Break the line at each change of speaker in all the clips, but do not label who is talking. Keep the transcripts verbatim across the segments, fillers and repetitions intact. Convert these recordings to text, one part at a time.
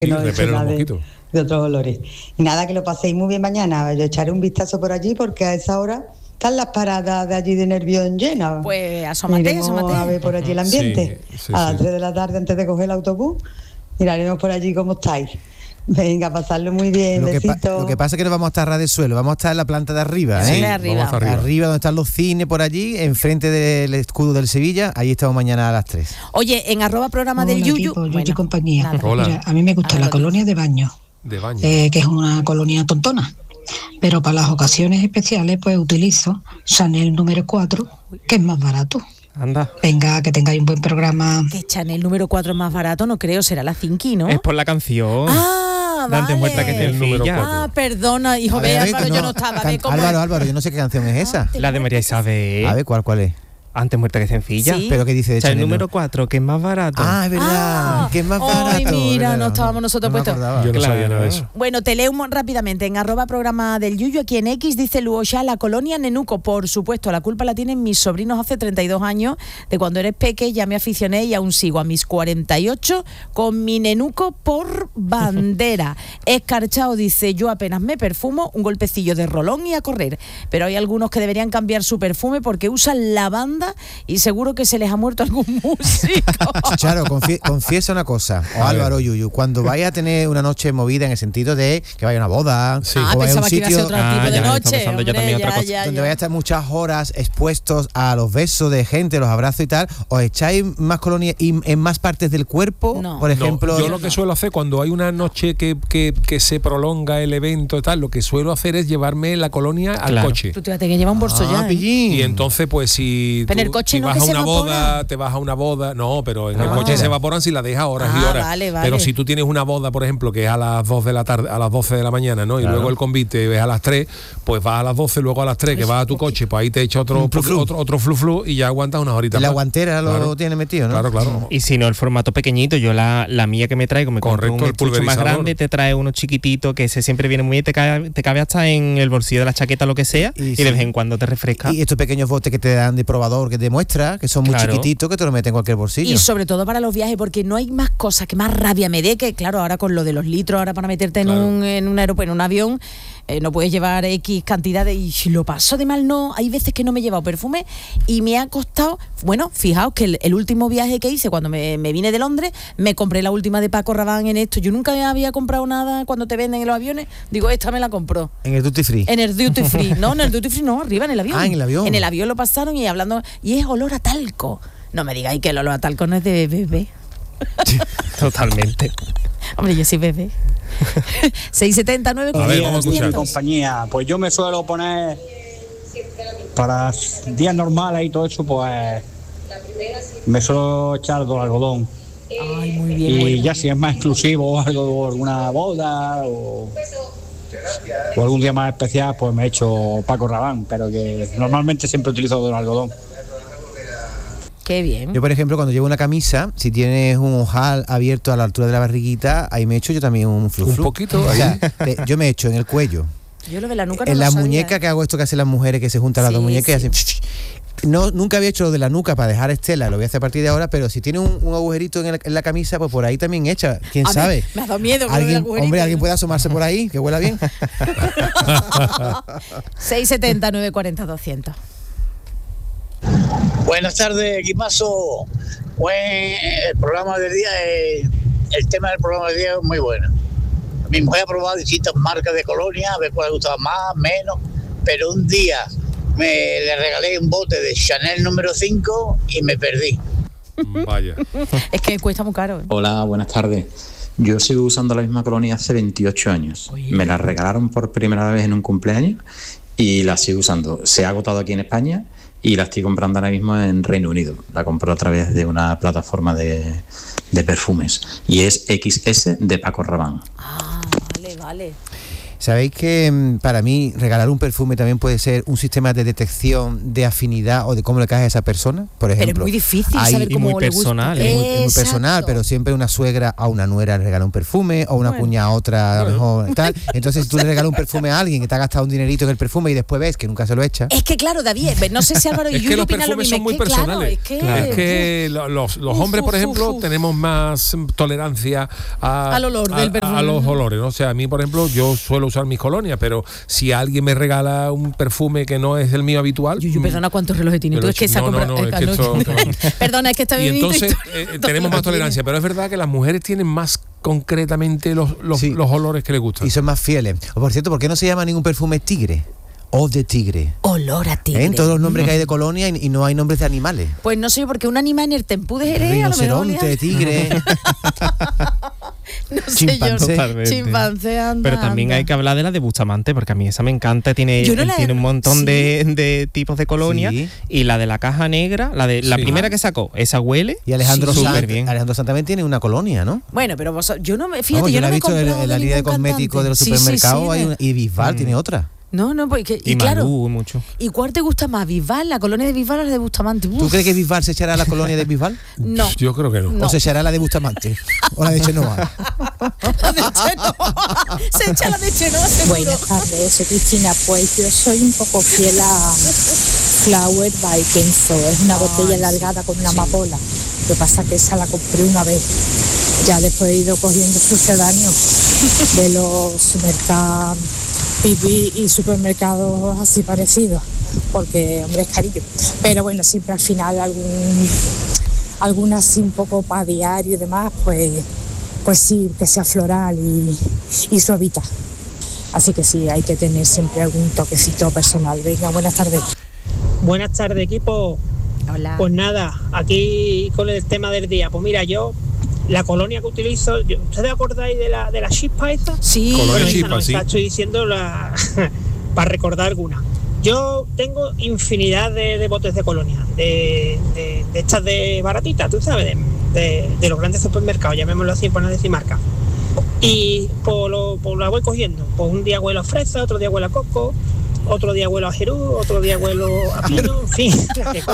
que no
repele los
nada de,
mosquitos.
de otros olores. Y nada, que lo paséis muy bien mañana. Yo echaré un vistazo por allí porque a esa hora están las paradas de allí de Nervión llenas.
Pues asómate,
Iremos
asómate.
a ver por allí el ambiente.
Sí, sí,
a las
sí.
tres de la tarde antes de coger el autobús, miraremos por allí cómo estáis. Venga, pasarlo muy bien,
Lo que, pa-
besitos.
lo que pasa es que no vamos a estar ras de suelo, vamos a estar en la planta de arriba,
Sí,
¿eh?
de arriba.
Vamos hasta arriba.
Arriba donde están los cines por allí, enfrente del escudo del Sevilla, ahí estamos mañana a las tres.
Oye, en arroba programa
Hola,
del Yuyu.
equipo, Yuyu y compañía.
nada.
Hola.
Mira, a mí me gusta
A ver,
la
lo que-
colonia de baño,
De baño.
eh, que es una colonia tontona. Pero para las ocasiones especiales, pues utilizo Chanel número cuatro, que es más barato.
Anda.
Venga, que tengáis un buen programa.
Que Chanel número cuatro es más barato, no creo, será la Cinqui, ¿no?
Es por la canción.
Ah,
de antes
vale.
muerta que
El número
sencilla.
cuatro.
Ah, perdona, hijo,
A
ve,
ver,
Álvaro,
que
yo no estaba.
can-
Ve cómo
Álvaro,
es.
Álvaro, yo no sé qué canción es esa.
La de María Isabel.
A ver, ¿cuál, cuál es?
Antes muerta que sencilla.
Sí.
¿Pero qué dice de
O sea, el
Chanel?
número cuatro, que es más barato.
Ah, es verdad,
Ah,
que es más
ay,
barato.
mira,
¿verdad?
no estábamos nosotros
no me
puestos.
acordaba.
Yo no
claro.
sabía nada de eso.
Bueno, te leo un- rápidamente en arroba programa del Yuyu, aquí en X, dice Luosha, la colonia Nenuco, por supuesto, la culpa la tienen mis sobrinos hace treinta y dos años, de cuando eres peque, ya me aficioné y aún sigo a mis cuarenta y ocho con mi Nenuco por bandera. Escarchado dice, yo apenas me perfumo, un golpecillo de rolón y a correr, pero hay algunos que deberían cambiar su perfume porque usan lavanda y seguro que se les ha muerto algún músico.
Chicharo, confie- confiesa una cosa, o
A ver.
Álvaro Yuyu, cuando vayas a tener una noche movida en el sentido de que vaya a una boda,
Sí.
Ah,
o vaya a
pensaba
un
que iba a ser
sitio
otro
Ah,
tipo de
ya, estaba
noche.
pensando yo
hombre,
también otra
ya,
cosa.
ya,
donde
ya.
vaya a estar muchas horas expuestos a los besos de gente, los abrazos y tal, ¿os echáis más colonia y en más partes del cuerpo?
No.
Por ejemplo,
No, yo lo que suelo hacer cuando hay una noche que, que, que se prolonga el evento y tal, lo que suelo hacer es llevarme la colonia al
Claro.
coche.
Tú fíjate que lleva un bolso
Ah,
ya, ¿eh?
pillín.
Y entonces, pues si,
Pero
tú-
el coche
si
no,
vas
que
a
se
una
evapora.
boda, te vas a una boda, no, pero en el
Ah.
coche se evaporan si la dejas horas y
Ah,
horas.
vale, vale.
Pero si tú tienes una boda, por ejemplo, que es a las dos de la tarde, a las doce de la mañana, ¿no? Y
Claro.
luego el convite es a las tres, pues vas a las doce, luego a las tres, que vas a tu coche, pues ahí te echa otro
Un flu flu.
otro, otro flu flu y ya aguantas unas horitas
la
más.
guantera lo
Claro.
tiene metido, ¿no?
Claro, claro.
Y si no, el formato pequeñito, yo la, la mía que me traigo, me compro
Correcto,
un
el
estuche más
pulverizador.
grande, te trae uno chiquitito que ese siempre viene muy bien, te cabe, te cabe hasta en el bolsillo de la chaqueta, lo que sea,
Y
y,
sí.
de vez en cuando te refresca.
Y estos pequeños botes que te dan de probador, que te muestra, que son muy
Claro.
chiquititos, que te lo meten en cualquier bolsillo.
Y sobre todo para los viajes, porque no hay más cosas que más rabia me dé que, claro, ahora con lo de los litros, ahora para meterte en
Claro.
un en un aeropuerto, en un avión, eh, no puedes llevar X cantidad de, y si lo paso de mal, no. Hay veces que no me he llevado perfume y me ha costado, bueno, fijaos que el, el último viaje que hice cuando me, me vine de Londres, me compré la última de Paco Rabanne en esto. Yo nunca había comprado nada cuando te venden en los aviones. Digo, esta me la compró.
En el duty free.
En el duty free. No, en el duty free no, arriba en el avión.
Ah, en el avión.
En el avión lo pasaron y hablando. Y es olor a talco. No me digáis que el olor a talco no es de bebé.
Totalmente.
Hombre, yo soy bebé. seis setenta nueve
A ver, vamos a escuchar.
Compañía, pues yo me suelo poner para días normales y todo eso, pues me suelo echar dos algodón.
Ay, muy bien.
Y
muy
ya si es más exclusivo o algo, alguna boda o, o algún día más especial, pues me echo Paco Rabanne, pero que normalmente siempre utilizo dos algodón.
Qué bien.
Yo, por ejemplo, cuando llevo una camisa, si tienes un ojal abierto a la altura de la barriguita, ahí me echo yo también un flu
Un
flu.
poquito
O sea,
ahí.
te- yo me echo en el cuello,
Yo lo de la nuca no
en
lo
la
sabía,
muñeca,
¿eh?
que hago esto que hacen las mujeres, que se juntan las
Sí,
dos muñecas
sí.
y hacen... No, nunca había hecho lo de la nuca para dejar estela, lo voy a hacer a partir de ahora, pero si tiene un, un agujerito en, el- en la camisa, pues por ahí también echa, quién
A mí
sabe.
me ha dado miedo con lo del
¿Alguien,
agujerito,
hombre, alguien
¿no?
puede asomarse por ahí, que huela bien.
seis setenta nueve cuarenta doscientos.
Buenas tardes, equipazo. Buen el programa del día, eh, el tema del programa del día es muy bueno. Mi mujer ha probado distintas marcas de colonia, a ver cuál le gustaba más, menos, pero un día me le regalé un bote de Chanel número cinco y me perdí.
Vaya.
Es que cuesta muy caro. ¿eh?
Hola, buenas tardes. Yo sigo usando la misma colonia hace veintiocho años.
Oye.
Me la regalaron por primera vez en un cumpleaños y la sigo usando. Se ha agotado aquí en España y la estoy comprando ahora mismo en Reino Unido. La compro a través de una plataforma de, de perfumes y es X S de Paco Rabanne.
Ah, vale, vale.
¿Sabéis que mm, para mí regalar un perfume también puede ser un sistema de detección de afinidad o de cómo le cae a esa persona? Por ejemplo,
pero es muy difícil
hay,
saber cómo
muy
le gusta.
personal,
es muy, es muy
Exacto.
personal, pero siempre una suegra a una nuera le regala un perfume o una
Bueno.
cuñada a otra a lo mejor tal. Entonces si tú le regalas un perfume a alguien que te ha gastado un dinerito en el perfume y después ves que nunca se lo echa.
Es que claro, David, no sé si Álvaro y
Es que
Yuyu
los
opinan lo
perfumes
mismo.
son muy
es que, claro,
personales.
es que,
Es que lo- los, los
Uf,
hombres, por
uf,
ejemplo,
uf, uf.
tenemos más mm, tolerancia a,
Al olor
a-
del perfume.
a los olores, ¿no? O sea, a mí, por ejemplo, yo suelo usar mis colonias, pero si alguien me regala un perfume que no es el mío habitual.
Yuyu,
mm,
perdona cuántos relojes tienes tú.
pero
Es que
es-
se ha
no, no,
comprado.
no, es que esto-
Perdona, es que está
y
bien.
entonces eh, eh, tenemos más tolerancia, pero es verdad que las mujeres tienen más concretamente los, los,
Sí.
los olores que les gustan.
Y son más fieles. O por cierto, ¿por qué no se llama ningún perfume tigre? O de tigre.
Olor a tigre.
¿Eh? En todos los nombres que hay de colonia y, y no hay nombres de animales.
Pues no sé, porque un animal en el tempú de Jerez a lo mejor
Rinoceronte,
olía-
tigre.
No sé yo.
chimpancé.
Totalmente.
Chimpancé, anda,
Pero también
anda.
hay que hablar de la de Bustamante, porque a mí esa me encanta. Tiene,
Yo no la he-
tiene un montón
sí.
de, de tipos de colonia.
Sí.
Y la de la caja negra, la de la
Sí.
primera que sacó, esa huele.
Y Alejandro
Sí,
Sanz,
súper bien.
Alejandro Sanz también tiene una colonia, ¿no?
Bueno, pero vos, yo no me. Fíjate,
Vamos,
yo,
yo
no
la he
me he
visto en,
comprado
en la línea de
ningún
cosméticos de los
cantante. Sí, sí,
supermercados
sí,
hay
de-
una- y Bisbal
Mm.
tiene otra.
No, no, porque.
Y,
Y, claro.
Malú, mucho.
¿Y cuál te gusta más? ¿Bisbal? ¿La colonia de Bisbal o la de Bustamante?
¿Tú
Uf,
crees que Bisbal se echará a la colonia de Bisbal?
No.
Yo creo que no.
No.
¿O se echará la de Bustamante? ¿O la de Chenoa?
La de Chenoa. Se echa la de Chenoa, seguro.
Buenas tardes, soy Cristina. Pues yo soy un poco fiel a Flower by Kenzo. Es una botella alargada con una amapola. Lo que pasa que esa la compré una vez. Ya después he ido cogiendo sucedáneos de los mercados pipí y supermercados así parecidos. Porque, hombre, es carillo. Pero bueno, siempre al final algún alguna así un poco para diario y demás, pues, pues sí, que sea floral y, y suavita. Así que sí, hay que tener siempre algún toquecito personal. Venga, buenas tardes.
Buenas tardes, equipo.
Hola.
Pues nada, aquí con el tema del día. Pues mira, yo, la colonia que utilizo, yo- ¿ustedes acordáis de la, de la chispa esta?
Sí.
Colonia
Bueno, esa
chispa,
no,
sí.
esta estoy diciendo la, para recordar alguna. Yo tengo infinidad de, de botes de colonia, de, de, de estas de baratitas, tú sabes, de, de, de los grandes supermercados, llamémoslo así, para no decir marca. Y pues, lo, pues la voy cogiendo. Pues un día huelo a fresa, otro día huelo a coco, otro día huelo a jerú, otro día huelo a pino, en fin.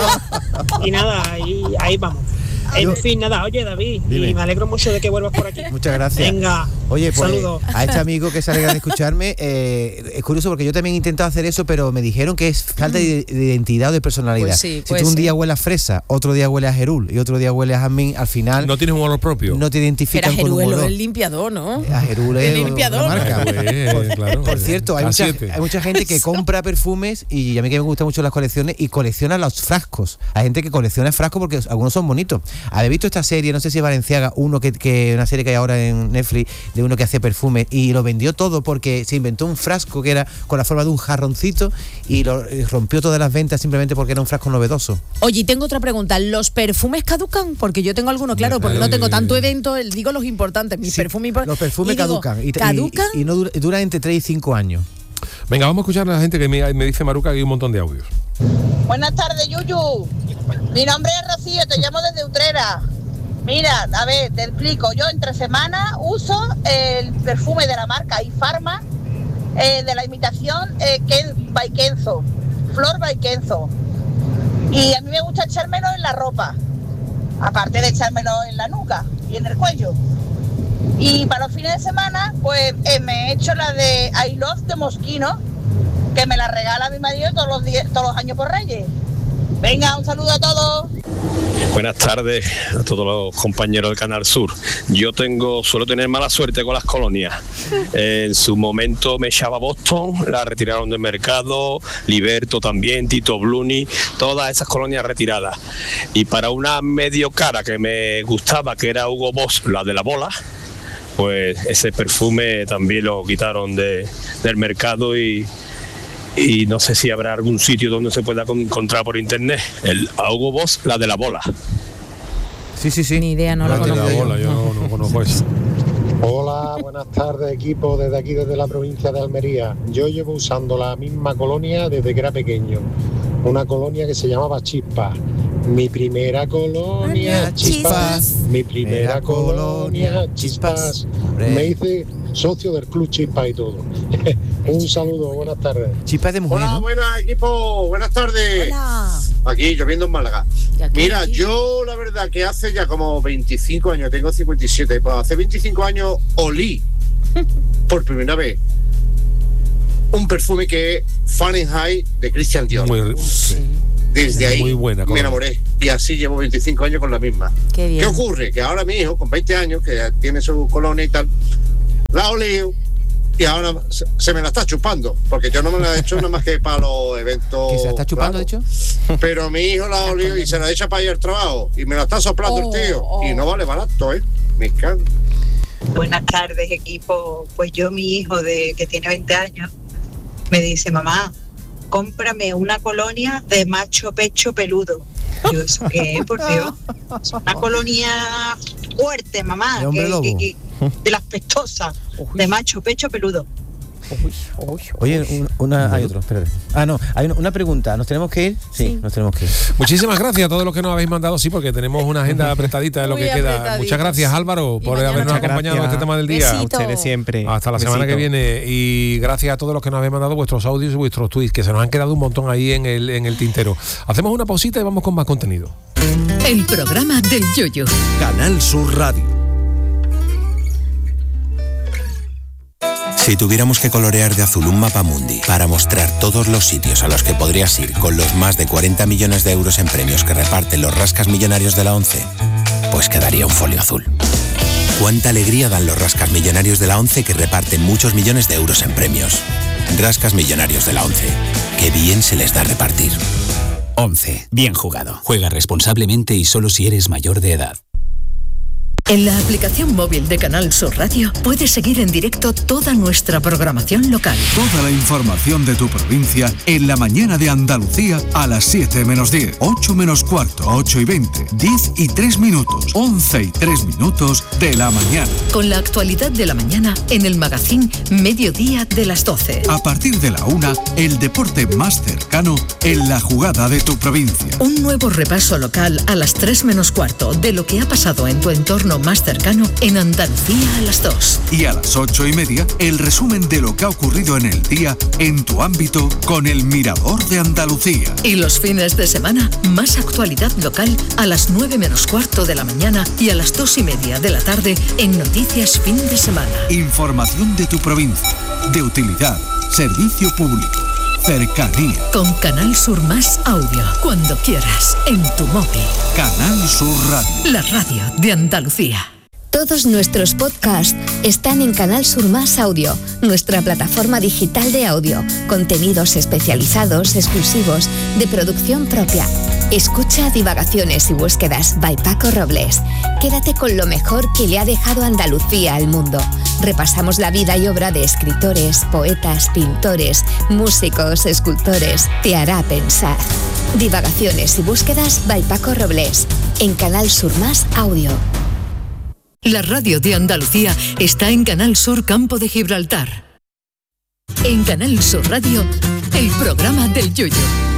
Y nada, ahí, ahí vamos. En
Yo-
fin, nada, oye David,
Dime.
y me alegro mucho de que vuelvas por aquí.
Muchas gracias.
Venga,
Oye, pues
saludos.
a este amigo que se alegra de escucharme, eh, es curioso porque yo también he intentado hacer eso, pero me dijeron que es falta de, de identidad o de personalidad.
Pues sí,
si
puede
tú un
ser.
día hueles a fresa, otro día hueles a jerul y otro día hueles a jazmín, al final
No tienes un olor propio.
no te
Pero
identifican con un
Jeruelo
olor.
es el limpiador, ¿no?
A jerul es
El limpiador.
una marca.
Pues,
Por,
claro,
por cierto, hay
A
mucha,
siete.
hay mucha gente que compra perfumes y a mí que me gustan mucho las colecciones y colecciona los frascos. Hay gente que colecciona frascos porque algunos son bonitos. ¿Habéis visto esta serie? No sé si es Valenciaga, uno que, que una serie que hay ahora en Netflix de uno que hace perfumes y lo vendió todo porque se inventó un frasco que era con la forma de un jarroncito y lo y rompió todas las ventas simplemente porque era un frasco novedoso.
Oye, y tengo otra pregunta. ¿Los perfumes caducan? Porque yo tengo algunos, claro, porque no tengo tanto evento, el- digo los importantes, mis
Sí,
perfumes impor-
los perfumes
y digo,
caducan y, y-
¿caducan?
y no dura- duran entre tres y cinco años.
Venga, vamos a escuchar a la gente que me, me dice Maruca que hay un montón de audios.
Buenas tardes, Yuyu. Mi nombre es Rocío, te llamo desde Utrera. Mira, a ver, te explico. Yo entre semana uso el perfume de la marca Ifarma, eh, de la imitación eh, Ken, by Kenzo, Flor by Kenzo. Y a mí me gusta echármelo en la ropa, aparte de echármelo en la nuca y en el cuello. Y para los fines de semana, pues eh, me he hecho la de I Love de Moschino, que me la regala mi marido todos los días, todos los años por Reyes. Venga, un saludo a todos.
Buenas tardes a todos los compañeros del Canal Sur. Yo tengo, suelo tener mala suerte con las colonias. En su momento me echaba Boston, la retiraron del mercado, Liberto también, Tito Bluni, todas esas colonias retiradas. Y para una medio cara que me gustaba, que era Hugo Boss, la de la bola, pues ese perfume también lo quitaron de, del mercado y... y no sé si habrá algún sitio donde se pueda con- encontrar por internet. El Hugo Boss, la de la bola.
Sí, sí, sí.
Ni idea, no la
La de la
conozco.
bola, yo no, no conozco eso.
Hola, buenas tardes equipo, desde aquí, desde la provincia de Almería. Yo llevo usando la misma colonia desde que era pequeño, una colonia que se llamaba Chispa. Mi primera colonia, Chispas. Mi primera colonia, Chispas. Me hice socio del Club Chispas y todo. Un saludo, buenas tardes.
Chispas de mujer.
Hola,
¿no?
buenas equipo, buenas tardes.
Hola.
Aquí lloviendo en Málaga. Mira, yo la verdad que hace ya como veinticinco años, tengo cincuenta y siete, pues hace veinticinco años olí por primera vez un perfume que es Fahrenheit de Christian Dior.
Muy,
Desde ahí
muy buena,
me enamoré y así llevo veinticinco años con la misma.
Qué bien.
¿Qué ocurre? Que ahora mi hijo, con veinte años, que ya tiene su colonia y tal, la ha olido y ahora se, se me la está chupando, porque yo no me la he hecho nada más que para los eventos.
¿Que se la está chupando,
claro.
de hecho?
Pero mi hijo la ha olido y se la echa para ir al trabajo y me la está soplando
Oh,
el tío
oh.
y no vale barato, ¿eh? Me encanta.
Buenas tardes, equipo. Pues yo, mi hijo de que tiene veinte años, me dice, mamá, cómprame una colonia de macho pecho peludo. Yo, ¿eso qué? Por Dios. Es una colonia fuerte, mamá,
¿De hombre
que,
lobo?
que- que- de las pestosas, de macho pecho peludo.
Oye, un- una, hay otro, espérate. Ah, no, hay una, una pregunta. ¿Nos tenemos que ir? Sí, sí, nos tenemos que ir.
Muchísimas gracias a todos los que nos habéis mandado, sí, porque tenemos una agenda apretadita de lo
Muy
que queda.
apretaditos.
Muchas gracias, Álvaro,
Y
por
mañana
habernos
muchas
acompañado en
gracias.
este tema del día.
Besito.
A ustedes siempre.
Hasta la semana
Besito.
que viene. Y gracias a todos los que nos habéis mandado vuestros audios y vuestros tweets, que se nos han quedado un montón ahí en el, en el tintero. Hacemos una pausita y vamos con más contenido.
El programa del Yoyo.
Canal Sur Radio.
Si tuviéramos que colorear de azul un mapa mundi para mostrar todos los sitios a los que podrías ir con los más de cuarenta millones de euros en premios que reparten los rascas millonarios de la ONCE, pues quedaría un folio azul. Cuánta alegría dan los rascas millonarios de la ONCE que reparten muchos millones de euros en premios. Rascas millonarios de la ONCE. Qué bien se les da repartir.
ONCE. Bien jugado. Juega responsablemente y solo si eres mayor de edad.
En la aplicación móvil de Canal Sur Radio puedes seguir en directo toda nuestra programación local.
Toda la información de tu provincia en la mañana de Andalucía a las siete menos diez, ocho menos cuarto, ocho y veinte, diez y tres minutos, once y tres minutos de la mañana.
Con la actualidad de la mañana en el magazín Mediodía de las doce.
A partir de la una, el deporte más cercano en la jugada de tu provincia.
Un nuevo repaso local a las tres menos cuarto de lo que ha pasado en tu entorno más cercano en Andalucía a las dos.
Y a las ocho y media, el resumen de lo que ha ocurrido en el día en tu ámbito con el Mirador de Andalucía.
Y los fines de semana, más actualidad local a las nueve menos cuarto de la mañana y a las dos y media de la tarde en Noticias Fin de Semana.
Información de tu provincia, de utilidad, servicio público, cercanía.
Con Canal Sur Más Audio, cuando quieras, en tu móvil.
Canal Sur Radio.
La radio de Andalucía.
Todos nuestros podcasts están en Canal Sur Más Audio, nuestra plataforma digital de audio, contenidos especializados, exclusivos, de producción propia. Escucha Divagaciones y Búsquedas by Paco Robles. Quédate con lo mejor que le ha dejado Andalucía al mundo. Repasamos la vida y obra de escritores, poetas, pintores, músicos, escultores. Te hará pensar. Divagaciones y Búsquedas by Paco Robles, en Canal Sur Más Audio.
La radio de Andalucía está en Canal Sur Campo de Gibraltar. En Canal Sur Radio, el programa del Yoyo.